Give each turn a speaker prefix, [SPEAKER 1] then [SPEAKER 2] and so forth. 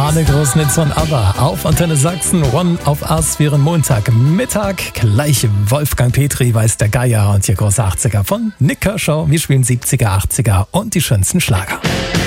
[SPEAKER 1] Arne Großnitz von ABBA auf Antenne Sachsen. One of Us für einen Montagmittag. Gleich Wolfgang Petri weiß der Geier und hier große 80er von Nick Kershaw. Wir spielen 70er, 80er und die schönsten Schlager.